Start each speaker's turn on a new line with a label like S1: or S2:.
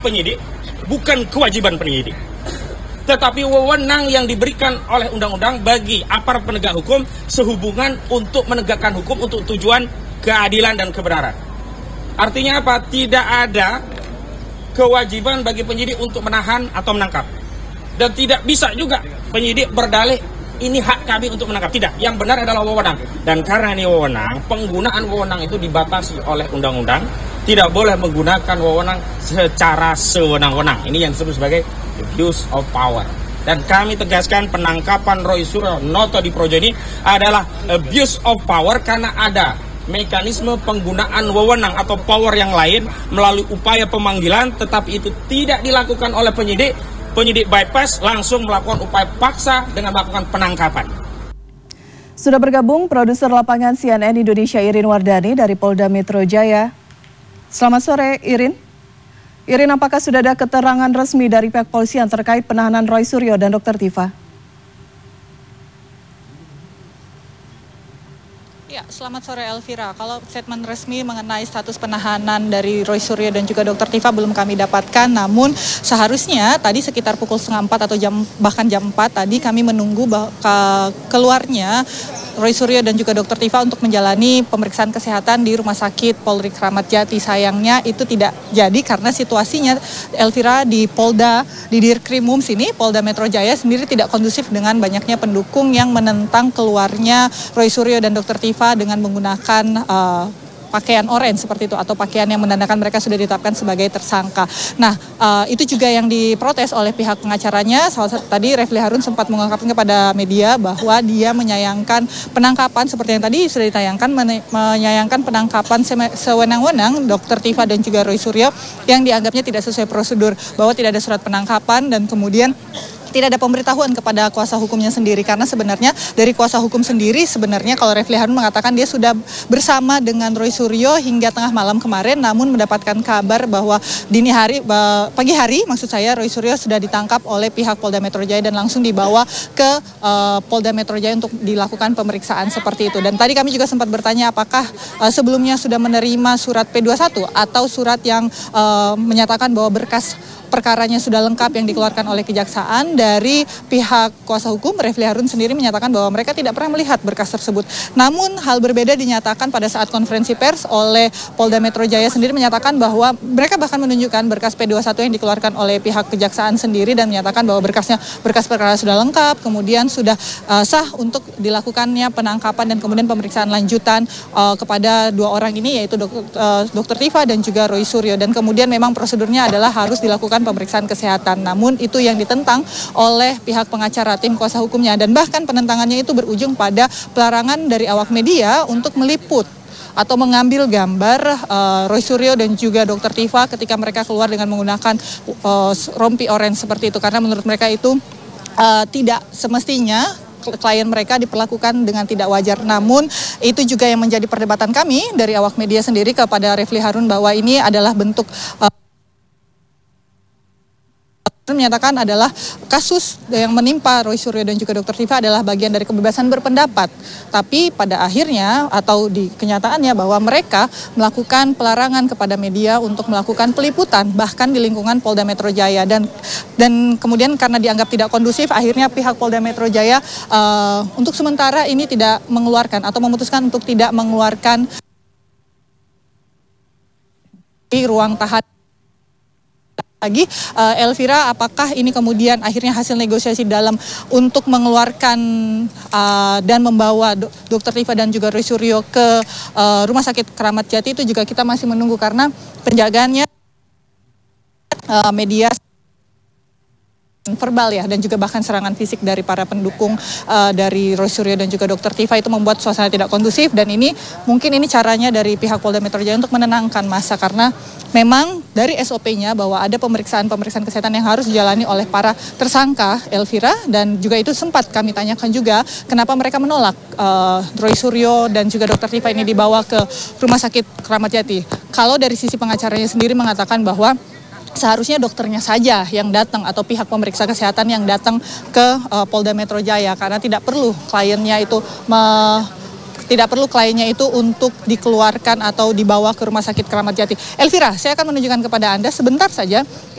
S1: penyidik, bukan kewajiban penyidik, tetapi wewenang yang diberikan oleh undang-undang bagi aparat penegak hukum sehubungan untuk menegakkan hukum untuk tujuan keadilan dan kebenaran. Artinya apa? Tidak ada kewajiban bagi penyidik untuk menahan atau menangkap. Dan tidak bisa juga penyidik berdalih ini hak kami untuk menangkap. Tidak, yang benar adalah wewenang. Dan karena ini wewenang, penggunaan wewenang itu dibatasi oleh undang-undang. Tidak boleh menggunakan wewenang secara sewenang-wenang. Ini yang disebut sebagai abuse of power. Dan kami tegaskan penangkapan Roy Suryo Noto Adiprojo ini adalah abuse of power karena ada mekanisme penggunaan wewenang atau power yang lain melalui upaya pemanggilan, tetapi itu tidak dilakukan oleh penyidik. Penyidik bypass langsung melakukan upaya paksa dengan melakukan penangkapan.
S2: Sudah bergabung produser lapangan CNN Indonesia Irin Wardani dari Polda Metro Jaya. Selamat sore Irin. Irin, apakah sudah ada keterangan resmi dari pihak polisian terkait penahanan Roy Suryo dan Dr. Tifa?
S3: Ya, selamat sore Elvira. Kalau statement resmi mengenai status penahanan dari Roy Suryo dan juga Dr. Tifa belum kami dapatkan, namun seharusnya tadi sekitar pukul 3:30 atau bahkan jam 4 tadi kami menunggu keluarnya Roy Suryo dan juga Dr. Tifa untuk menjalani pemeriksaan kesehatan di Rumah Sakit Polri Kramat Jati. Sayangnya itu tidak jadi karena situasinya Elvira di Polda, di Dirkrimum sini, Polda Metro Jaya sendiri tidak kondusif dengan banyaknya pendukung yang menentang keluarnya Roy Suryo dan Dr. Tifa dengan menggunakan pakaian orange seperti itu atau pakaian yang menandakan mereka sudah ditetapkan sebagai tersangka. Nah, itu juga yang diprotes oleh pihak pengacaranya. Tadi Refli Harun sempat mengungkapkan kepada media bahwa dia menyayangkan penangkapan seperti yang tadi sudah ditayangkan, menyayangkan penangkapan sewenang-wenang Dr. Tifa dan juga Roy Suryo yang dianggapnya tidak sesuai prosedur, bahwa tidak ada surat penangkapan dan kemudian tidak ada pemberitahuan kepada kuasa hukumnya sendiri, karena sebenarnya dari kuasa hukum sendiri sebenarnya kalau Refli Harun mengatakan dia sudah bersama dengan Roy Suryo hingga tengah malam kemarin, namun mendapatkan kabar bahwa pagi hari maksud saya Roy Suryo sudah ditangkap oleh pihak Polda Metro Jaya dan langsung dibawa ke Polda Metro Jaya untuk dilakukan pemeriksaan seperti itu. Dan tadi kami juga sempat bertanya apakah sebelumnya sudah menerima surat P21 atau surat yang menyatakan bahwa berkas perkaranya sudah lengkap yang dikeluarkan oleh kejaksaan. Dari pihak kuasa hukum, Refli Harun sendiri menyatakan bahwa mereka tidak pernah melihat berkas tersebut. Namun hal berbeda dinyatakan pada saat konferensi pers oleh Polda Metro Jaya sendiri, menyatakan bahwa mereka bahkan menunjukkan berkas P21 yang dikeluarkan oleh pihak kejaksaan sendiri dan menyatakan bahwa berkas perkara sudah lengkap, kemudian sudah sah untuk dilakukannya penangkapan dan kemudian pemeriksaan lanjutan kepada dua orang ini, yaitu Dr. Tifa dan juga Roy Suryo. Dan kemudian memang prosedurnya adalah harus dilakukan pemeriksaan kesehatan. Namun itu yang ditentang oleh pihak pengacara tim kuasa hukumnya, dan bahkan penentangannya itu berujung pada pelarangan dari awak media untuk meliput atau mengambil gambar Roy Suryo dan juga Dr. Tifa ketika mereka keluar dengan menggunakan rompi orange seperti itu, karena menurut mereka itu tidak semestinya klien mereka diperlakukan dengan tidak wajar. Namun itu juga yang menjadi perdebatan kami dari awak media sendiri kepada Refli Harun, bahwa ini adalah bentuk menyatakan adalah kasus yang menimpa Roy Suryo dan juga Dr. Tifa adalah bagian dari kebebasan berpendapat. Tapi pada akhirnya atau di kenyataannya bahwa mereka melakukan pelarangan kepada media untuk melakukan peliputan bahkan di lingkungan Polda Metro Jaya, dan kemudian karena dianggap tidak kondusif, akhirnya pihak Polda Metro Jaya untuk sementara ini tidak mengeluarkan atau memutuskan untuk tidak mengeluarkan di ruang tahanan lagi. Elvira, apakah ini kemudian akhirnya hasil negosiasi dalam untuk mengeluarkan dan membawa Dr. Tifa dan juga Roy Suryo ke Rumah Sakit Kramat Jati, itu juga kita masih menunggu karena penjagaannya media verbal ya, dan juga bahkan serangan fisik dari para pendukung dari Roy Suryo dan juga Dr. Tifa itu membuat suasana tidak kondusif. Dan ini mungkin ini caranya dari pihak Polda Metro Jaya untuk menenangkan massa, karena memang dari SOP-nya bahwa ada pemeriksaan kesehatan yang harus dijalani oleh para tersangka, Elvira, dan juga itu sempat kami tanyakan juga kenapa mereka menolak Roy Suryo dan juga Dr. Tifa ini dibawa ke Rumah Sakit Kramat Jati. Kalau dari sisi pengacaranya sendiri mengatakan bahwa seharusnya dokternya saja yang datang atau pihak pemeriksa kesehatan yang datang ke Polda Metro Jaya, karena tidak perlu kliennya itu untuk dikeluarkan atau dibawa ke Rumah Sakit Kramat Jati. Elvira, saya akan menunjukkan kepada Anda sebentar saja